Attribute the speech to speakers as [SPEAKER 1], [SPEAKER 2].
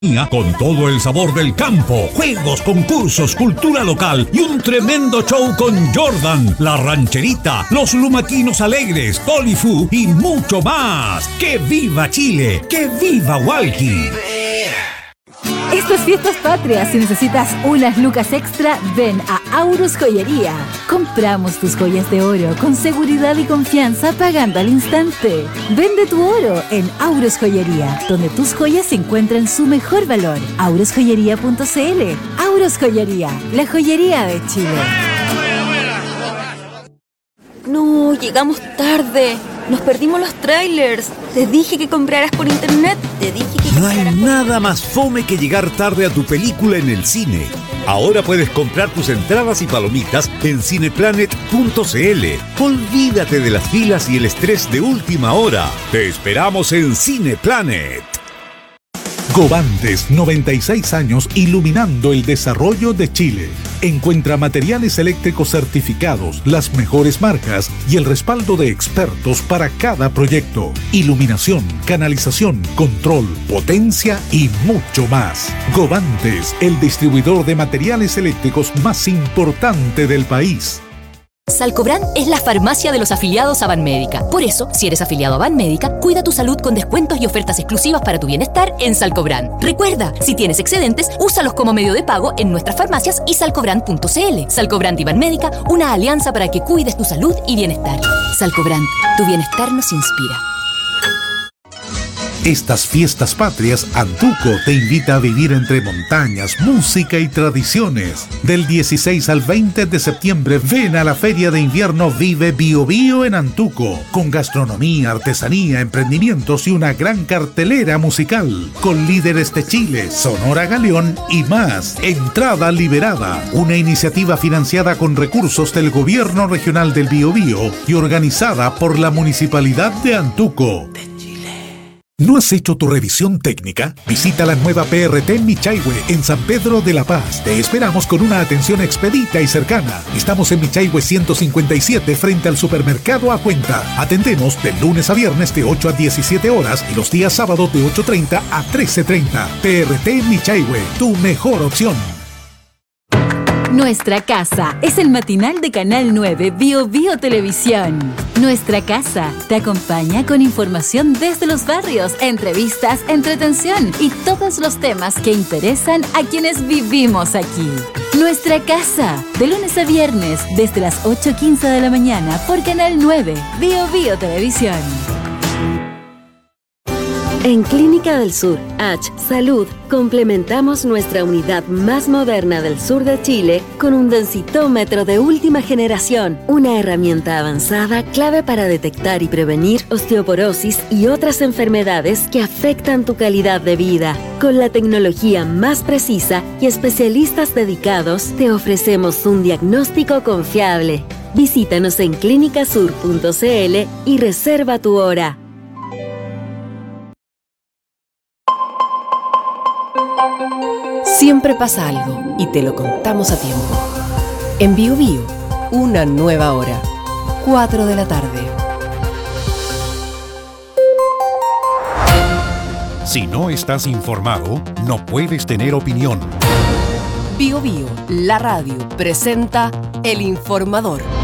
[SPEAKER 1] Con todo el sabor del campo, juegos, concursos, cultura local y un tremendo show con Jordan, La Rancherita, Los Lumaquinos Alegres, Tolifú y mucho más. ¡Que viva Chile! ¡Que viva Hualqui!
[SPEAKER 2] Estas fiestas patrias, si necesitas unas lucas extra, ven a Aurus Joyería. Compramos tus joyas de oro con seguridad y confianza pagando al instante. Vende tu oro en Aurus Joyería, donde tus joyas encuentran su mejor valor. aurusjoyería.cl. Aurus Joyería, la joyería de Chile.
[SPEAKER 3] No, llegamos tarde. Nos perdimos los trailers. Te dije que compraras por internet.
[SPEAKER 4] No hay nada más fome que llegar tarde a tu película en el cine. Ahora puedes comprar tus entradas y palomitas en cineplanet.cl. Olvídate de las filas y el estrés de última hora. Te esperamos en Cineplanet.
[SPEAKER 5] Govantes, 96 años iluminando el desarrollo de Chile. Encuentra materiales eléctricos certificados, las mejores marcas y el respaldo de expertos para cada proyecto. Iluminación, canalización, control, potencia y mucho más. Govantes, el distribuidor de materiales eléctricos más importante del país.
[SPEAKER 6] Salcobrand es la farmacia de los afiliados a Banmédica. Por eso, si eres afiliado a Banmédica, cuida tu salud con descuentos y ofertas exclusivas para tu bienestar en Salcobrand. Recuerda, si tienes excedentes, úsalos como medio de pago en nuestras farmacias y salcobrand.cl. Salcobrand y Banmédica, una alianza para que cuides tu salud y bienestar. Salcobrand, tu bienestar nos inspira.
[SPEAKER 5] Estas fiestas patrias, Antuco te invita a vivir entre montañas, música y tradiciones. Del 16 al 20 de septiembre, ven a la Feria de Invierno Vive Bio Bio en Antuco, con gastronomía, artesanía, emprendimientos y una gran cartelera musical, con líderes de Chile, Sonora Galeón y más. Entrada liberada, una iniciativa financiada con recursos del Gobierno Regional del Biobío y organizada por la Municipalidad de Antuco. ¿No has hecho tu revisión técnica? Visita la nueva PRT Michaihue en San Pedro de la Paz. Te esperamos con una atención expedita y cercana. Estamos en Michaihue 157 frente al supermercado A Cuenta. Atendemos de lunes a viernes de 8 a 17 horas y los días sábados de 8:30 a 13:30. PRT Michaihue, tu mejor opción.
[SPEAKER 2] Nuestra Casa es el matinal de Canal 9 Bio Bio Televisión. Nuestra Casa te acompaña con información desde los barrios, entrevistas, entretención y todos los temas que interesan a quienes vivimos aquí. Nuestra Casa, de lunes a viernes desde las 8:15 de la mañana por Canal 9 Bio Bio Televisión.
[SPEAKER 7] En Clínica del Sur, H Salud, complementamos nuestra unidad más moderna del sur de Chile con un densitómetro de última generación, una herramienta avanzada clave para detectar y prevenir osteoporosis y otras enfermedades que afectan tu calidad de vida. Con la tecnología más precisa y especialistas dedicados, te ofrecemos un diagnóstico confiable. Visítanos en clinicasur.cl y reserva tu hora.
[SPEAKER 8] Siempre pasa algo y te lo contamos a tiempo. En Bio Bio, una nueva hora, 4 de la tarde.
[SPEAKER 1] Si no estás informado, no puedes tener opinión.
[SPEAKER 8] Bio Bio, la radio, presenta El Informador.